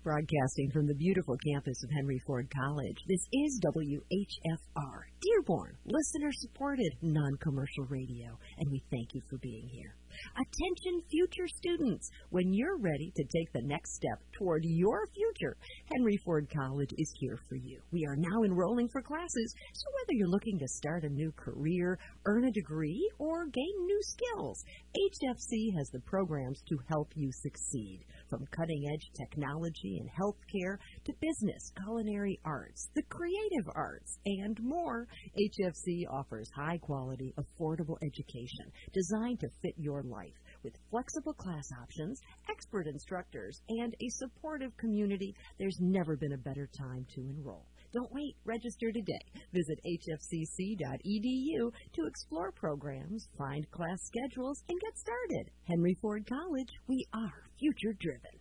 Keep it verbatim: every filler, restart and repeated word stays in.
Broadcasting from the beautiful campus of Henry Ford College, this is W H F R, Dearborn, listener-supported, non-commercial radio, and we thank you for being here. Attention future students, when you're ready to take the next step toward your future, Henry Ford College is here for you. We are now enrolling for classes, so whether you're looking to start a new career, earn a degree, or gain new skills, H F C has the programs to help you succeed. From cutting-edge technology and healthcare to business, culinary arts, the creative arts, and more, H F C offers high-quality, affordable education designed to fit your life with flexible class options, expert instructors, and a supportive community. There's never been a better time to enroll. Don't wait. Register today. Visit H F C C dot E D U to explore programs, find class schedules, and get started. Henry Ford College, we are future-driven.